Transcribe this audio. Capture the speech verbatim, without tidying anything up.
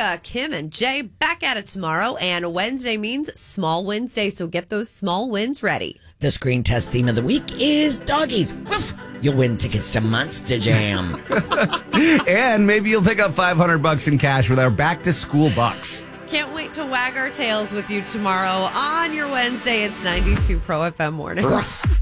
Rebecca, Kim, and Jay back at it tomorrow. And Wednesday means Small Wednesday, so get those small wins ready. The screen test theme of the week is doggies. Woof! You'll win tickets to Monster Jam. And maybe you'll pick up five hundred bucks in cash with our back to school bucks. Can't wait to wag our tails with you tomorrow on your Wednesday. It's ninety-two Pro F M Mornings.